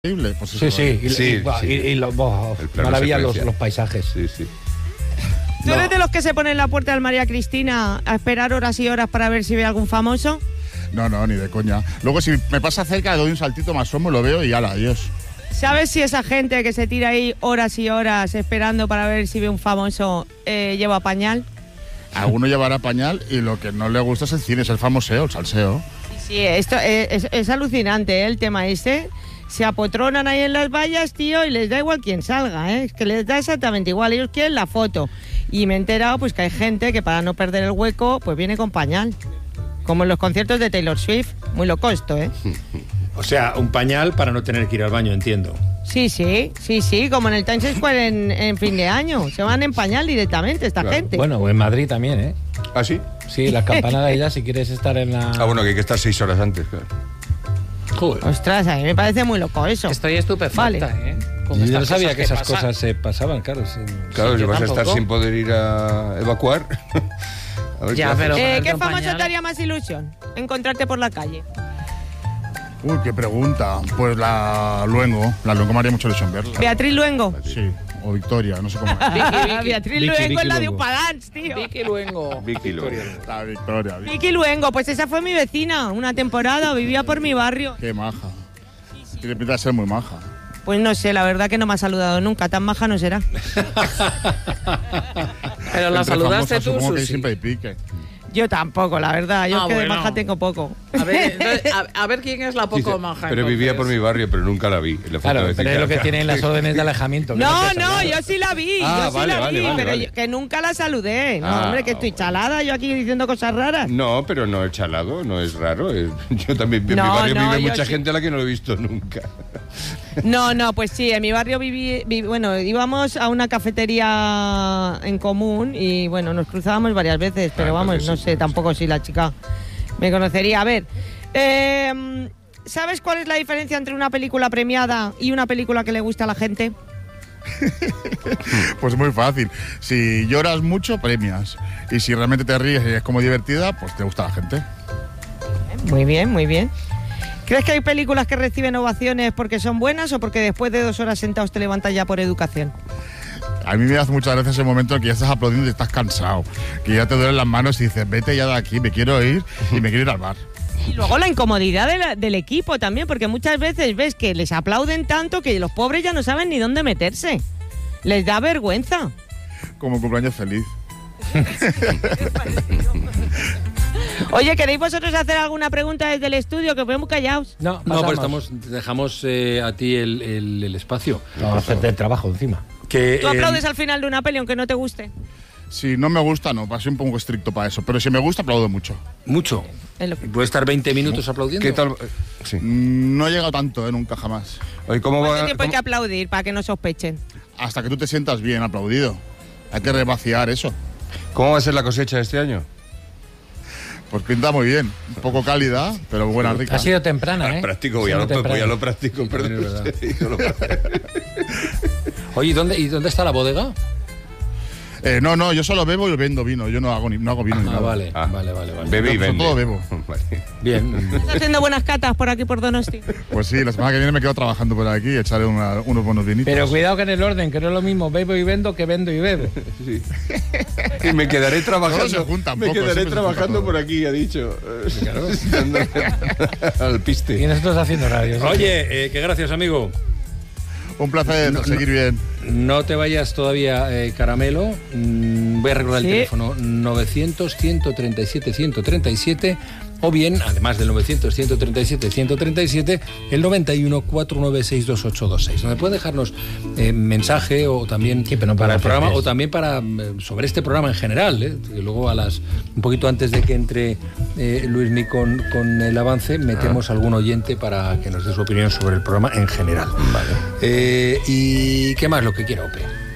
increíble. Pues sí. Maravillan los paisajes. Sí, sí. ¿Tú eres de los que se ponen en la puerta del María Cristina a esperar horas y horas para ver si ve algún famoso? No, ni de coña. Luego, si me pasa cerca, le doy un saltito más somo, lo veo y ala, adiós. ¿Sabes si esa gente que se tira ahí horas y horas esperando para ver si ve un famoso lleva pañal? Alguno llevará pañal y lo que no le gusta es el cine, es el famoseo, el salseo. Sí, esto es alucinante, el tema este. Se apotronan ahí en las vallas, tío, y les da igual quién salga, Es que les da exactamente igual, ellos quieren la foto. Y me he enterado pues que hay gente que para no perder el hueco, pues viene con pañal. Como en los conciertos de Taylor Swift. Muy loco esto, O sea, un pañal para no tener que ir al baño, entiendo. Sí, como en el Times Square en fin de año. Se van en pañal directamente esta gente. Bueno, o en Madrid también, ¿Ah, sí? Sí, las campanadas ya, si quieres estar en la... Ah, bueno, que hay que estar 6 horas antes, claro. Joder. Ostras, a mí me parece muy loco eso. Estoy estupefacta, Vale. Yo no sabía que esas cosas se pasaban, claro. Claro, si vas a estar sin poder ir a evacuar. A ver Ya, pero ¿qué famoso te haría más ilusión? Encontrarte por la calle. Uy, qué pregunta. Pues la Luengo me haría mucha ilusión verla. Beatriz Luengo. Sí, o Victoria, no sé cómo. Beatriz Luengo es la de Upadance, tío. Vicky Luengo. La Victoria. Vicky Luengo, pues esa fue mi vecina una temporada, vivía por mi barrio. Qué maja. Tiene pinta de ser muy maja. Pues no sé, la verdad que no me ha saludado nunca, tan maja no será. Pero la Entre saludaste famosas, tú, supongo que Susi. siempre hay pique. Yo tampoco, la verdad, yo es que de bueno. maja tengo poco. A ver, entonces, a ver quién es la poco Dice, maja. pero vivía por mi barrio, pero nunca la vi. Claro, pero es lo que tienen las órdenes de alejamiento. No, yo sí la vi, Vale, pero vale. que nunca la saludé. No, hombre, que estoy chalada yo aquí diciendo cosas raras. No, pero no es chalado, no es raro. Yo también, en mi No, barrio vive yo mucha sí. gente a la que no lo he visto nunca. No, pues sí, en mi barrio bueno, íbamos a una cafetería en común y bueno, nos cruzábamos varias veces, pero vamos, entonces no sí, sé tampoco si la chica me conocería. A ver, ¿sabes cuál es la diferencia entre una película premiada y una película que le gusta a la gente? Pues muy fácil. Si lloras mucho, premias. Y si realmente te ríes y es como divertida, pues te gusta la gente. Muy bien. ¿Crees que hay películas que reciben ovaciones porque son buenas o porque después de 2 horas sentados te levantas ya por educación? A mí me hace muchas veces el momento en que ya estás aplaudiendo y estás cansado, que ya te duelen las manos y dices, vete ya de aquí, me quiero ir y me quiero ir al bar. Y luego la incomodidad del equipo también, porque muchas veces ves que les aplauden tanto que los pobres ya no saben ni dónde meterse. Les da vergüenza. Como cumpleaños feliz. Oye, ¿queréis vosotros hacer alguna pregunta desde el estudio? Que vemos callados. No, pero dejamos a ti el espacio. Vamos a hacerte el trabajo encima. ¿Tú aplaudes al final de una peli aunque no te guste? Si no me gusta, no, soy un poco estricto para eso. Pero si me gusta, aplaudo mucho. Mucho. Es lo que... ¿Puede estar 20 minutos aplaudiendo? ¿Qué tal? Sí. No he llegado tanto, nunca jamás. Oye, ¿cómo ¿Cuánto va? tiempo hay que aplaudir para que no sospechen? Hasta que tú te sientas bien aplaudido. Hay que revaciar eso. ¿Cómo va a ser la cosecha de este año? Pues pinta muy bien. Un poco cálida, pero buena, rica. Ha sido temprana, Practico, ya lo practico, perdón. Oye, ¿y dónde está la bodega? No, yo solo bebo y vendo vino. Yo no hago vino ni nada. Vale. Bebe y Sobre vende. todo bebo. Vale. Bien. Estoy haciendo buenas catas por aquí, por Donosti. Pues sí, la semana que viene me quedo trabajando por aquí y echaré unos buenos vinitos. Pero cuidado que en el orden, que no es lo mismo bebo y vendo que vendo y bebo. Sí. Y me quedaré trabajando. Todo se junta un me poco, quedaré siempre se junta trabajando todo. por aquí, ha dicho. Al piste. Y nosotros haciendo radio. ¿no? Oye, que gracias, amigo. Un placer, seguir bien. No te vayas todavía, Caramelo. Voy a recordar ¿Sí? el teléfono 900-137-137 o bien, además del 900-137-137, el 91-496-2826, donde puede dejarnos mensaje o también pero no para el hacer programa test. o también para sobre este programa en general. Y luego un poquito antes de que entre Luismi con el avance, metemos algún oyente para que nos dé su opinión sobre el programa en general. Vale. ¿Y qué más lo que quiera, Ope?